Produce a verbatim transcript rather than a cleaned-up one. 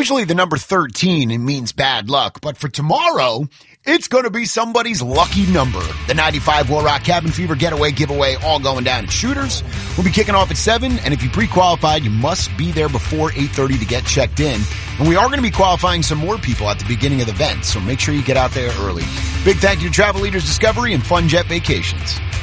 Usually the number thirteen means bad luck, but for tomorrow, it's going to be somebody's lucky number. The ninety-five War Rock Cabin Fever Getaway Giveaway all going down at Shooters. We'll be kicking off at seven, and if you pre-qualified, you must be there before eight thirty to get checked in. And we are going to be qualifying some more people at the beginning of the event, so make sure you get out there early. Big thank you to Travel Leaders Discovery and Fun Jet Vacations.